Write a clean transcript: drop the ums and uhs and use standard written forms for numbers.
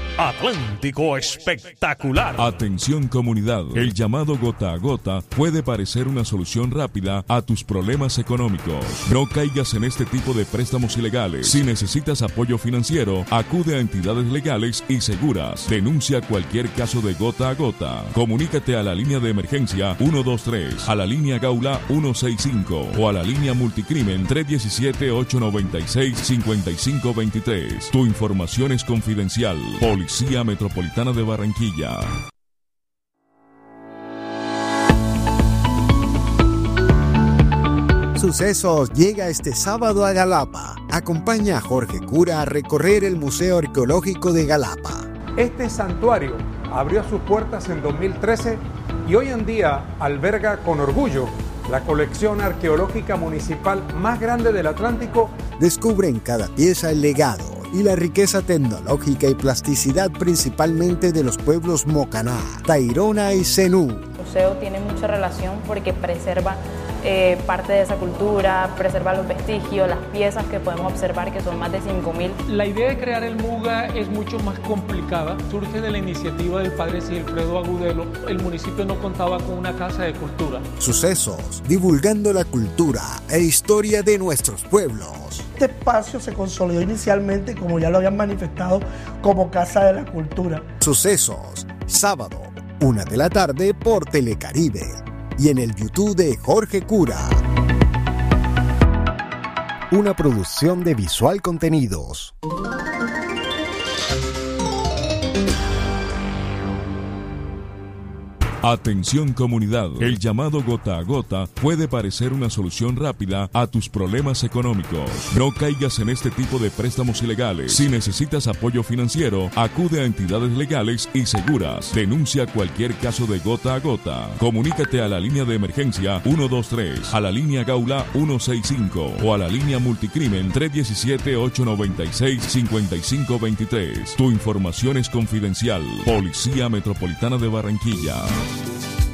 Atlántico Espectacular. Atención comunidad, el llamado gota a gota puede parecer una solución rápida a tus problemas económicos. No caigas en este tipo de préstamos ilegales. Si necesitas apoyo financiero, acude a entidades legales y seguras. Denuncia cualquier caso de gota a gota. Comunícate a la línea de emergencia 123, a la línea Gaula 165 o a la línea Multicrimen 317-896-5523. Tu información es confidencial. Policía Metropolitana de Barranquilla. Sucesos llega este sábado a Galapa. Acompaña a Jorge Cura a recorrer el Museo Arqueológico de Galapa. Este santuario abrió sus puertas en 2013 y hoy en día alberga con orgullo la colección arqueológica municipal más grande del Atlántico. Descubre en cada pieza el legado y la riqueza tecnológica y plasticidad principalmente de los pueblos Mocaná, Tairona y Zenú. El museo tiene mucha relación porque preserva parte de esa cultura, preserva los vestigios, las piezas que podemos observar, que son más de 5.000. La idea de crear el MUGA es mucho más complicada. Surge de la iniciativa del padre Sigifredo Agudelo. El municipio no contaba con una casa de cultura. Sucesos, divulgando la cultura e historia de nuestros pueblos. Este espacio se consolidó inicialmente, como ya lo habían manifestado, como Casa de la Cultura. Sucesos, sábado, 1 de la tarde por Telecaribe y en el YouTube de Jorge Cura. Una producción de Visual Contenidos. Atención comunidad, el llamado gota a gota puede parecer una solución rápida a tus problemas económicos. No caigas en este tipo de préstamos ilegales. Si necesitas apoyo financiero, acude a entidades legales y seguras. Denuncia cualquier caso de gota a gota. Comunícate a la línea de emergencia 123, a la línea Gaula 165 o a la línea Multicrimen 317-896-5523. Tu información es confidencial. Policía Metropolitana de Barranquilla.